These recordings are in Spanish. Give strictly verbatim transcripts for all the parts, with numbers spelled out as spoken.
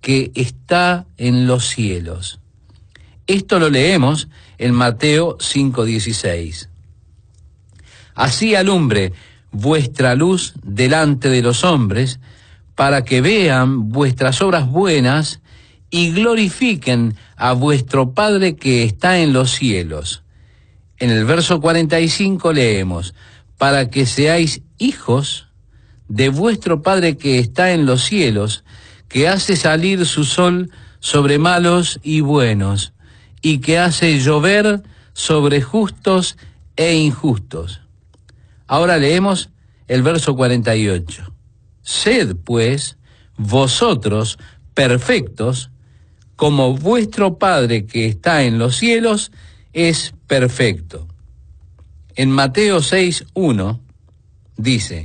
que está en los cielos. Esto lo leemos en Mateo cinco dieciséis. Así alumbre vuestra luz delante de los hombres, para que vean vuestras obras buenas y glorifiquen a vuestro Padre que está en los cielos. En el verso cuarenta y cinco leemos, para que seáis hijos de vuestro Padre que está en los cielos, que hace salir su sol sobre malos y buenos, y que hace llover sobre justos e injustos. Ahora leemos el verso cuarenta y ocho. Sed, pues, vosotros perfectos, como vuestro Padre que está en los cielos es perfecto. En Mateo seis uno dice,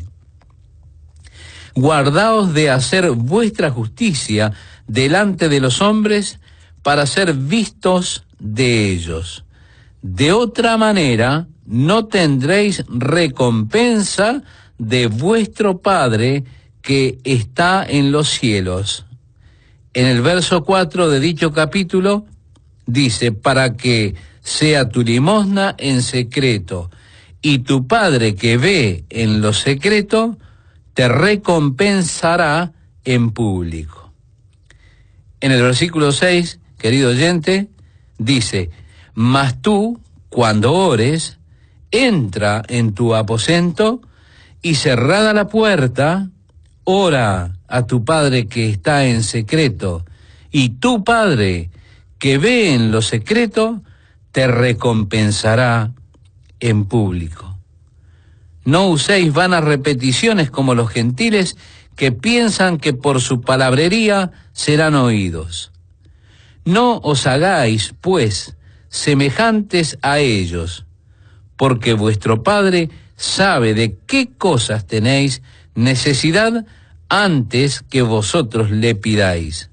guardaos de hacer vuestra justicia delante de los hombres para ser vistos de ellos. De otra manera no tendréis recompensa de vuestro Padre que está en los cielos. En el verso cuatro de dicho capítulo dice, para que sea tu limosna en secreto, y tu Padre que ve en lo secreto, te recompensará en público. En el versículo seis, querido oyente, dice, mas tú, cuando ores, entra en tu aposento y cerrada la puerta, ora a tu Padre que está en secreto, y tu Padre que ve en lo secreto, te recompensará en público. No uséis vanas repeticiones como los gentiles que piensan que por su palabrería serán oídos. No os hagáis, pues, semejantes a ellos, porque vuestro Padre sabe de qué cosas tenéis necesidad antes que vosotros le pidáis.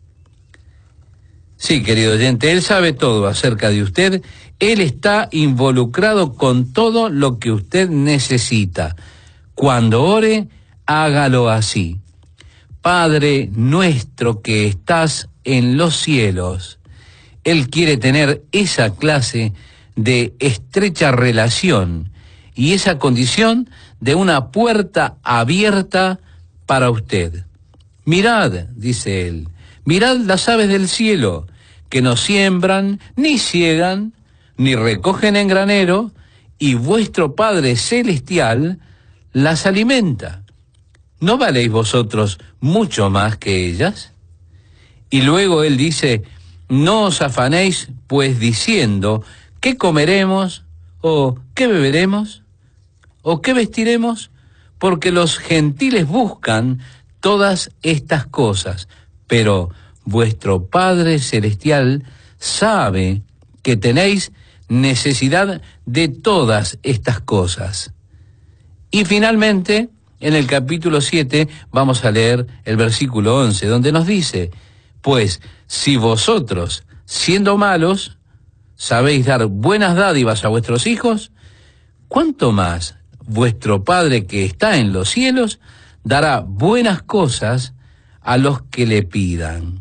Sí, querido oyente, Él sabe todo acerca de usted. Él está involucrado con todo lo que usted necesita. Cuando ore, hágalo así. Padre nuestro que estás en los cielos. Él quiere tener esa clase de estrecha relación y esa condición de una puerta abierta para usted. Mirad, dice Él, mirad las aves del cielo, que no siembran, ni ciegan, ni recogen en granero, y vuestro Padre Celestial las alimenta. ¿No valéis vosotros mucho más que ellas? Y luego Él dice, no os afanéis, pues diciendo, ¿qué comeremos? ¿O qué beberemos? ¿O qué vestiremos? Porque los gentiles buscan todas estas cosas, pero vuestro Padre Celestial sabe que tenéis necesidad de todas estas cosas. Y finalmente, en el capítulo siete, vamos a leer el versículo once, donde nos dice, pues si vosotros, siendo malos, sabéis dar buenas dádivas a vuestros hijos, ¿cuánto más vuestro Padre que está en los cielos dará buenas cosas a los que le pidan?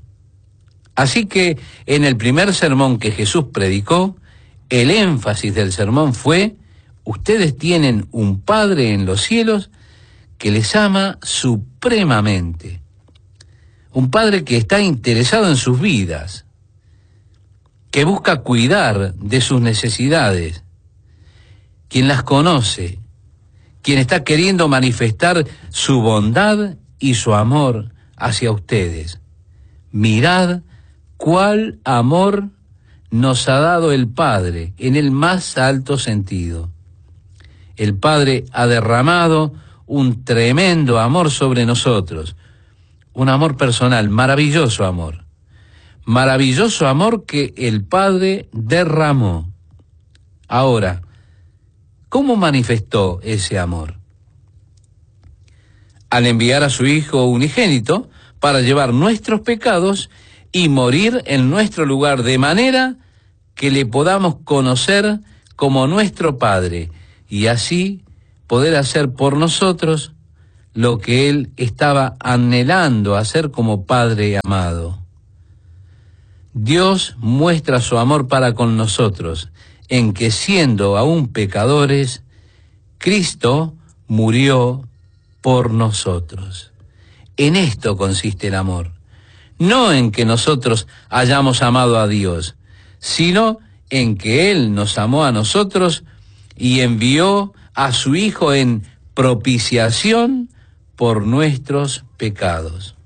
Así que en el primer sermón que Jesús predicó, el énfasis del sermón fue, ustedes tienen un Padre en los cielos que les ama supremamente. Un Padre que está interesado en sus vidas, que busca cuidar de sus necesidades, quien las conoce, quien está queriendo manifestar su bondad y su amor hacia ustedes. Mirad cuál amor nos ha dado el Padre en el más alto sentido. El Padre ha derramado un tremendo amor sobre nosotros, un amor personal, maravilloso amor, maravilloso amor que el Padre derramó. Ahora, ¿cómo manifestó ese amor? Al enviar a su Hijo unigénito para llevar nuestros pecados y morir en nuestro lugar, de manera que le podamos conocer como nuestro Padre, y así poder hacer por nosotros lo que él estaba anhelando hacer como Padre amado. Dios muestra su amor para con nosotros, en que siendo aún pecadores, Cristo murió por nosotros. En esto consiste el amor, no en que nosotros hayamos amado a Dios, sino en que Él nos amó a nosotros y envió a su Hijo en propiciación por nuestros pecados.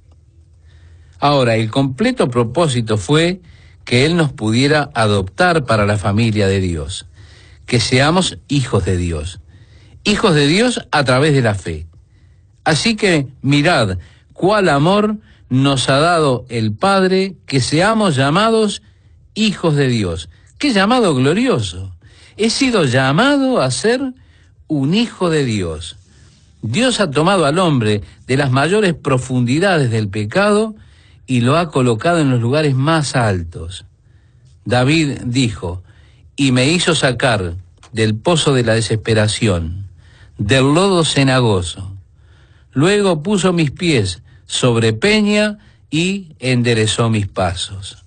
Ahora, el completo propósito fue que Él nos pudiera adoptar para la familia de Dios, que seamos hijos de Dios, hijos de Dios a través de la fe. Así que mirad cuál amor nos ha dado el Padre, que seamos llamados hijos de Dios. ¡Qué llamado glorioso! He sido llamado a ser un hijo de Dios. Dios ha tomado al hombre de las mayores profundidades del pecado y lo ha colocado en los lugares más altos. David dijo, y me hizo sacar del pozo de la desesperación, del lodo cenagoso. Luego puso mis pies sobre peña y enderezó mis pasos.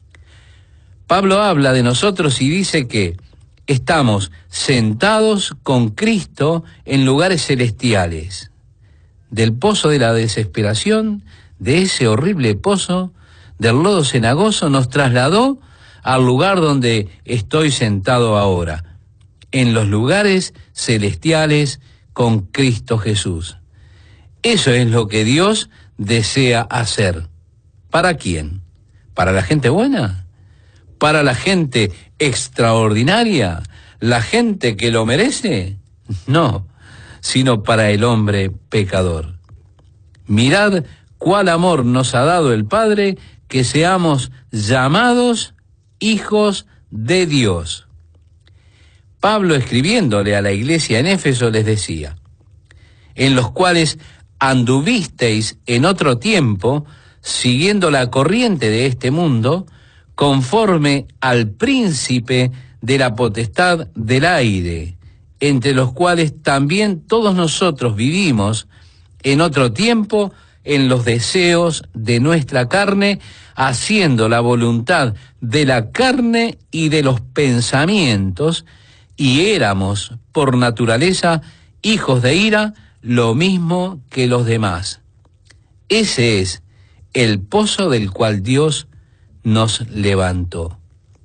Pablo habla de nosotros y dice que estamos sentados con Cristo en lugares celestiales. Del pozo de la desesperación, de ese horrible pozo, del lodo cenagoso, nos trasladó al lugar donde estoy sentado ahora, en los lugares celestiales con Cristo Jesús. Eso es lo que Dios desea hacer. ¿Para quién? ¿Para la gente buena? ¿Para la gente extraordinaria? ¿La gente que lo merece? No, sino para el hombre pecador. Mirad cuál amor nos ha dado el Padre, que seamos llamados hijos de Dios. Pablo, escribiéndole a la iglesia en Éfeso, les decía, en los cuales anduvisteis en otro tiempo, siguiendo la corriente de este mundo, conforme al príncipe de la potestad del aire, entre los cuales también todos nosotros vivimos en otro tiempo en los deseos de nuestra carne, haciendo la voluntad de la carne y de los pensamientos, y éramos por naturaleza hijos de ira, lo mismo que los demás. Ese es el pozo del cual Dios nos levantó.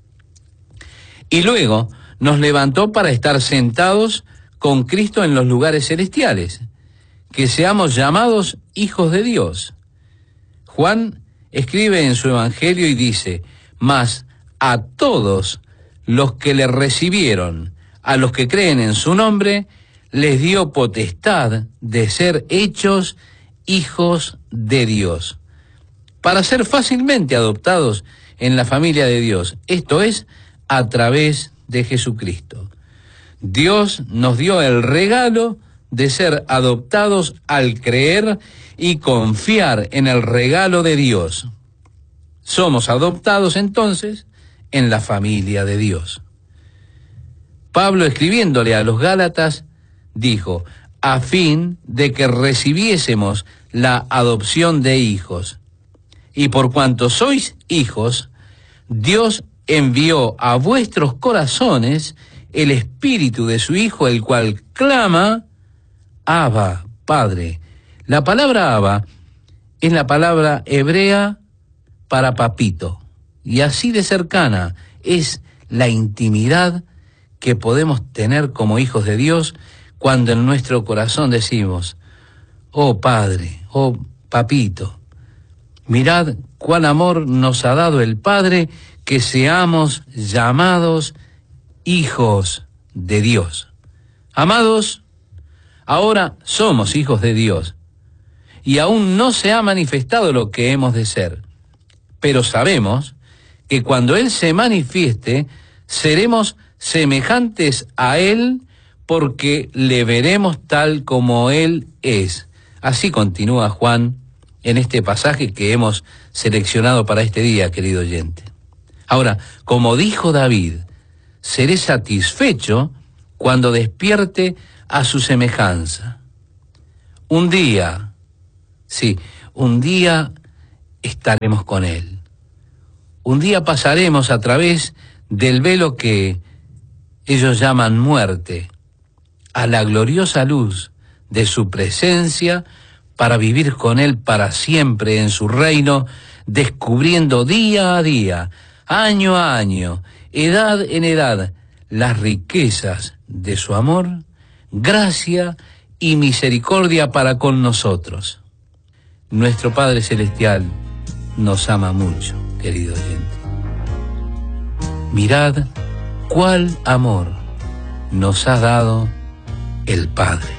Y luego nos levantó para estar sentados con Cristo en los lugares celestiales, que seamos llamados hijos de Dios. Juan escribe en su Evangelio y dice, mas a todos los que le recibieron, a los que creen en su nombre, les dio potestad de ser hechos hijos de Dios, para ser fácilmente adoptados en la familia de Dios, esto es, a través de Jesucristo. Dios nos dio el regalo de ser adoptados al creer y confiar en el regalo de Dios. Somos adoptados entonces en la familia de Dios. Pablo, escribiéndole a los Gálatas, dijo, a fin de que recibiésemos la adopción de hijos. Y por cuanto sois hijos, Dios envió a vuestros corazones el espíritu de su Hijo, el cual clama, Abba, Padre. La palabra Abba es la palabra hebrea para papito, y así de cercana es la intimidad que podemos tener como hijos de Dios cuando en nuestro corazón decimos, oh Padre, oh Papito, mirad cuál amor nos ha dado el Padre, que seamos llamados hijos de Dios. Amados, ahora somos hijos de Dios, y aún no se ha manifestado lo que hemos de ser, pero sabemos que cuando Él se manifieste, seremos semejantes a Él, porque le veremos tal como Él es. Así continúa Juan en este pasaje que hemos seleccionado para este día, querido oyente. Ahora, como dijo David, seré satisfecho cuando despierte a su semejanza. Un día, sí, un día estaremos con Él. Un día pasaremos a través del velo que ellos llaman muerte, a la gloriosa luz de su presencia para vivir con Él para siempre en su reino, descubriendo día a día, año a año, edad en edad, las riquezas de su amor, gracia y misericordia para con nosotros. Nuestro Padre Celestial nos ama mucho, querido oyente. Mirad cuál amor nos ha dado el Padre.